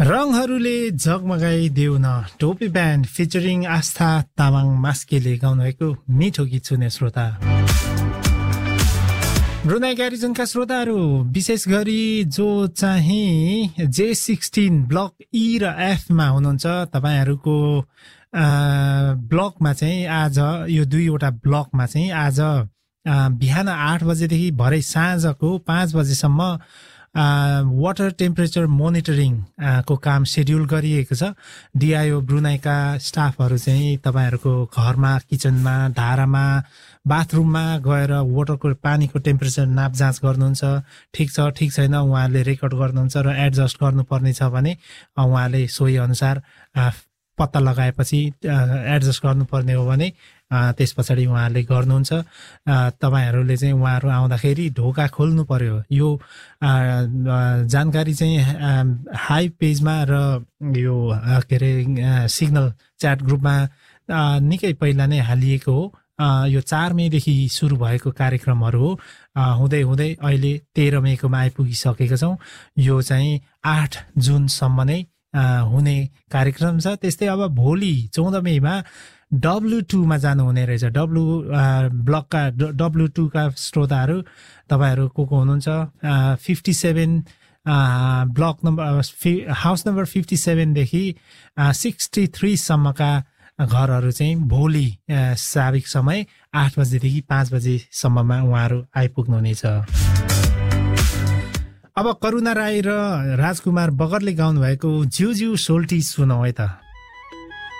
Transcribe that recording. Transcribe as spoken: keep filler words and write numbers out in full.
रङहरूले जगमगाइदेऊ न टोपी band featuring आस्था तामाङ मास्केले गाउनुभएको मिठो गीत सुने श्रोता। ब्रुनाई ग्यारिजनका श्रोताहरू विशेष गरी जो चाहिँ जे सिक्सटिन ब्लक ई र एफमा हुनुहुन्छ, तपाईँहरूको ब्लकमा चाहिँ आज यो दुईवटा ब्लकमा चाहिँ आज बिहान आठ बजेदेखि भरे साँझको पाँच बजेसम्म वाटर टेम्परेचर मोनिटरिङ को काम सेड्युल गरिएको छ। डिआइओ ब्रुनाईका स्टाफहरू चाहिँ तपाईँहरूको घरमा, किचनमा, धारामा, बाथरुममा गएर वाटरको पानीको टेम्परेचर नाप जाँच गर्नुहुन्छ। ठिक छ ठिक छैन उहाँहरूले रेकर्ड गर्नुहुन्छ र एडजस्ट गर्नुपर्ने छ भने उहाँले सोही अनुसार पत्ता लगाएपछि एडजस्ट गर्नुपर्ने हो भने त्यस पछाडि उहाँहरूले गर्नुहुन्छ। तपाईँहरूले चाहिँ उहाँहरू आउँदाखेरि ढोका खोल्नु पर्यो। यो जानकारी चाहिँ हाई पेजमा र यो के अरे सिग्नल च्याट ग्रुपमा निकै पहिला नै हालिएको हो। यो चार मेदेखि सुरु भएको कार्यक्रमहरू हो। हुँदै हुँदै अहिले तेह्र मेकोमा आइपुगिसकेका छौँ। यो चाहिँ आठ जुनसम्म नै हुने कार्यक्रम छ। त्यस्तै अब भोलि चौध मेमा डब्लु टूमा जानुहुने रहेछ। डब्लु ब्लकका डब्लु टूका श्रोताहरू तपाईँहरू को को हुनुहुन्छ, fifty seven block number house number fifty सेभेनदेखि sixty थ्रीसम्मका घरहरू चाहिँ भोलि साविक समय आठ बजेदेखि पाँच बजेसम्ममा उहाँहरू आइपुग्नुहुनेछ। अब करुणा राई र राजकुमार बगरले गाउनु भएको ज्यू ज्यू सोल्टी सुनौ है त।